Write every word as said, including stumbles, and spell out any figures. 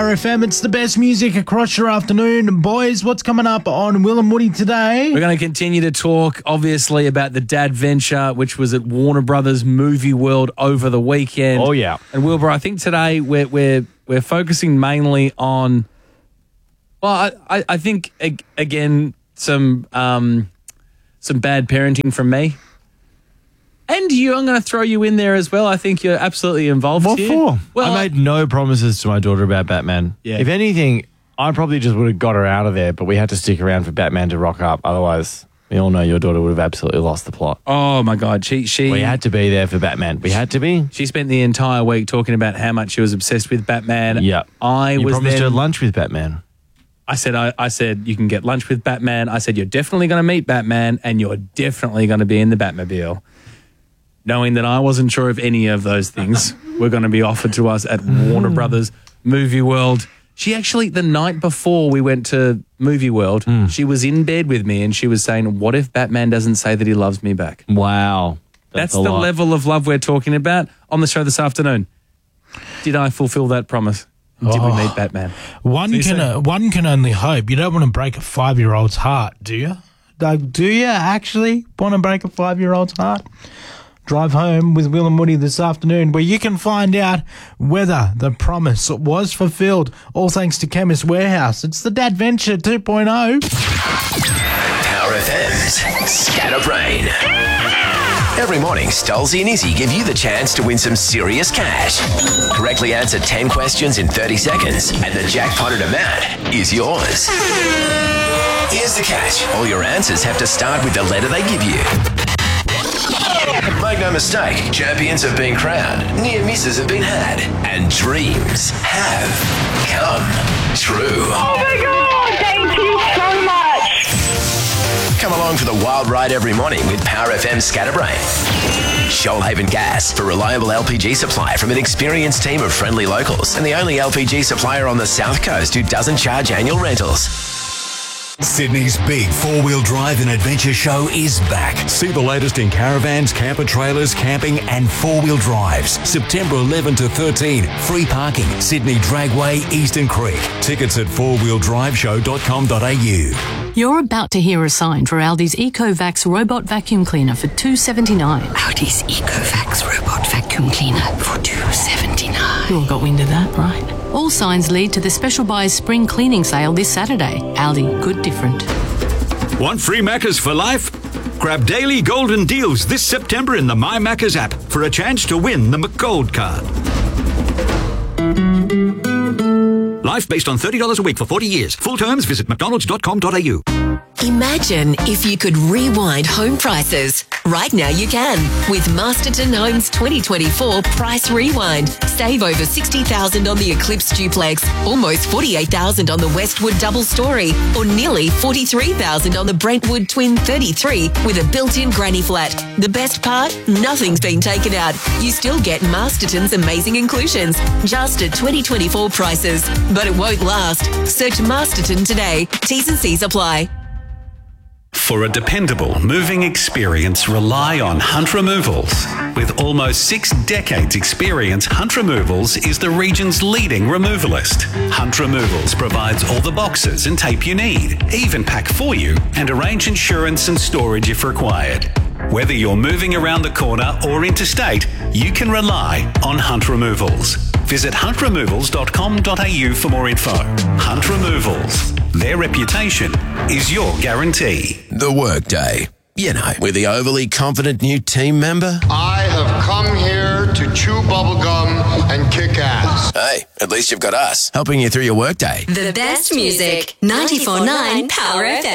Power F M. It's the best music across your afternoon. Boys, what's coming up on Will and Woody today? We're going to continue to talk, obviously, about the Dad Venture, which was at Warner Brothers Movie World over the weekend. Oh, yeah. And Wilbur, I think today we're we're we're focusing mainly on, well, I, I, I think, ag- again, some um, some bad parenting from me. And you, I'm going to throw you in there as well. I think you're absolutely involved What here. for? Well, I made no promises to my daughter about Batman. Yeah. If anything, I probably just would have got her out of there, but we had to stick around for Batman to rock up. Otherwise, we all know your daughter would have absolutely lost the plot. Oh, my God. She she We had to be there for Batman. We had to be. She spent the entire week talking about how much she was obsessed with Batman. Yeah. I you was promised then, her lunch with Batman. I said, I, I said, you can get lunch with Batman. I said, you're definitely going to meet Batman and you're definitely going to be in the Batmobile. Knowing that I wasn't sure if any of those things were going to be offered to us at Warner Brothers Movie World. She actually, the night before we went to Movie World, Mm. she was in bed with me and she was saying, what if Batman doesn't say that he loves me back? Wow. That's, That's the a lot. level of love we're talking about on the show this afternoon. Did I fulfill that promise? Did Oh. we meet Batman? One So you can say- uh, one can only hope. You don't want to break a five-year-old's heart, do you? Doug, do you actually want to break a five-year-old's heart? Drive home with Will and Woody this afternoon, where you can find out whether the promise was fulfilled. All thanks to Chemist Warehouse. It's the Dad Venture two point oh. Power F M's Scatterbrain. Every morning, Stolzy and Izzy give you the chance to win some serious cash. Correctly answer ten questions in thirty seconds, and the jackpotted amount is yours. Here's the catch. All your answers have to start with the letter they give you. Make no mistake, champions have been crowned, near misses have been had, and dreams have come true. Oh my God, thank you so much. Come along for the wild ride every morning with Power F M Scatterbrain. Shoalhaven Gas, for reliable L P G supply from an experienced team of friendly locals and the only L P G supplier on the South Coast who doesn't charge annual rentals. Sydney's big four-wheel drive and adventure show is back. See the latest in caravans, camper trailers, camping and four-wheel drives. September eleventh to thirteenth. Free parking. Sydney Dragway, Eastern Creek. Tickets at four wheel drive show dot com dot a u. You're about to hear a sign for Aldi's EcoVax robot vacuum cleaner for two dollars seventy-nine. Aldi's EcoVax robot vacuum cleaner for two dollars seventy-nine. You all got wind of that, right? All signs lead to the Special Buys spring cleaning sale this Saturday. Aldi, good different. Want free Maccas for life? Grab daily golden deals this September in the My Maccas app for a chance to win the McGold card. Life based on thirty dollars a week for forty years. Full terms, visit mcdonalds dot com dot a u. Imagine if you could rewind home prices. Right now you can with Masterton Homes twenty twenty-four Price Rewind. Save over sixty thousand dollars on the Eclipse Duplex, almost forty-eight thousand dollars on the Westwood Double Story, or nearly forty-three thousand dollars on the Brentwood Twin thirty-three with a built-in granny flat. The best part? Nothing's been taken out. You still get Masterton's amazing inclusions, just at twenty twenty-four prices. But it won't last. Search Masterton today. T's and C's apply. For a dependable moving experience, rely on Hunt Removals. With almost six decades experience, Hunt Removals is the region's leading removalist. Hunt Removals provides all the boxes and tape you need, even pack for you and arrange insurance and storage if required. Whether you're moving around the corner or interstate, you can rely on Hunt Removals. Visit hunt removals dot com dot a u for more info. Hunt Removals. Their reputation is your guarantee. The Workday. You know, with the overly confident new team member. I have come here to chew bubblegum and kick ass. Hey, at least you've got us helping you through your workday. The best music, ninety-four point nine Power F M.